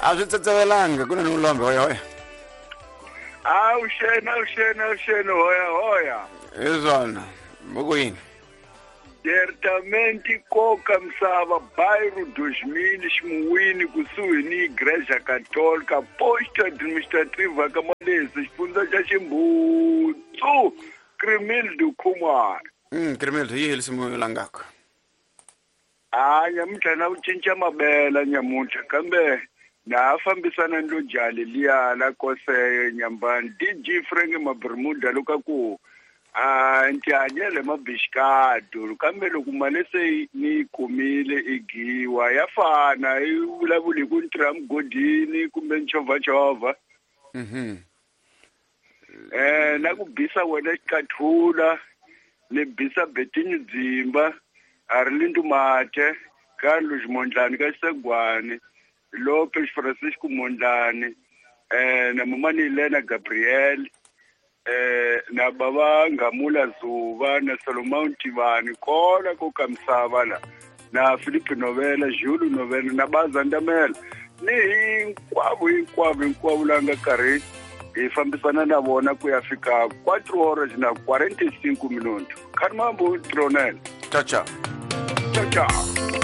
A swi tsetsevelanga ku na n'ulombe hoya. Ushena hoya. Hi swona. Bukwini. Certamente koka misava Bairro 2000 ximuwini kusuhi ni Igreja Católica posto administrativa ka Malesi xifundza xa Ximbutsu Cremildo Khumalo. Cremildo yi helisimu langako. Nyamuntlha na ku cinca mabela nyamuntlha kambe na fambisana ndo jali liya la kose nyambani DG Frank Mabermuda Lukaku ntihanyele mabishikado kambe loko malese ni kumile igiwa yafana ivulavuli ku ntira mgodini kumbe nchovha na ku bisa wena xikathula ni bisa Betinyi Dzimba Arlindo Mate Carlos Mondlane ka Segwane Lopes Francisco Mondlane na Mumani Elena Gabriel na baba Ngamula Zuva na Solomon Tivani kona ko kamsava la na Philippe Novela Jules Novela na Bazandamela ni hinkwavo langa karhi hi fambisana na vona ku ya fika 4 horas na 45 minutos. Kharmambo Tronel. Ciao ciao. Ciao ciao.